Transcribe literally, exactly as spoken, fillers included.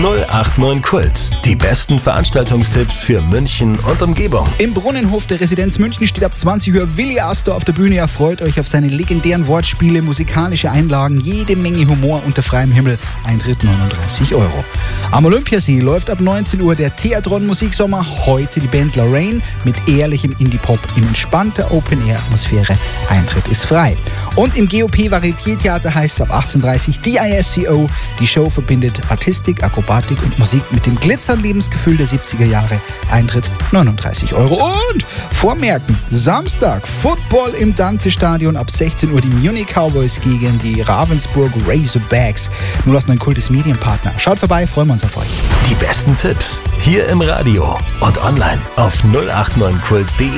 null acht neun Kult. Die besten Veranstaltungstipps für München und Umgebung. Im Brunnenhof der Residenz München steht ab zwanzig Uhr Willi Astor auf der Bühne. Er freut euch auf seine legendären Wortspiele, musikalische Einlagen, jede Menge Humor unter freiem Himmel. Eintritt neununddreißig Euro. Am Olympiasee läuft ab neunzehn Uhr der Theatron Musiksommer. Heute die Band Lorraine mit ehrlichem Indie-Pop in entspannter Open-Air-Atmosphäre. Eintritt ist frei. Und im G O P Varieté-Theater heißt es ab achtzehn Uhr dreißig D I S C O. Die Show verbindet Artistik, Akrobatik und Musik mit dem glitzernden Lebensgefühl der siebziger Jahre. Eintritt neununddreißig Euro. Und vormerken, Samstag Football im Dante-Stadion ab sechzehn Uhr die Munich Cowboys gegen die Ravensburg Razorbacks. null acht neun Kult ist Medienpartner. Schaut vorbei, freuen wir uns auf euch. Die besten Tipps hier im Radio und online auf null acht neun kult punkt de.